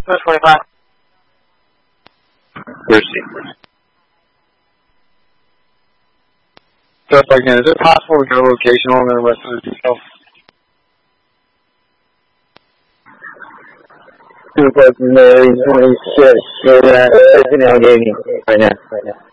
25. Thirsty. So if I can, is it possible to go locational and the rest of the details? Mary 26, you're at Allegheny right now.